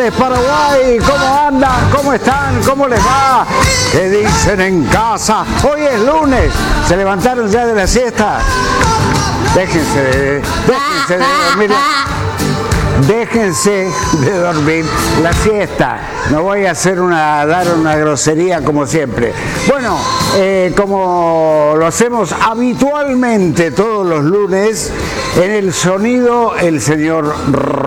lunes, Paraguay. ¿Cómo andan? ¿Cómo están? ¿Cómo les va? ¿Qué dicen en casa? Hoy es lunes. ¿Se levantaron ya de la siesta? Déjense de dormir. Déjense de dormir la siesta. No voy a dar una grosería como siempre. Bueno, como lo hacemos habitualmente todos los lunes, en el sonido el señor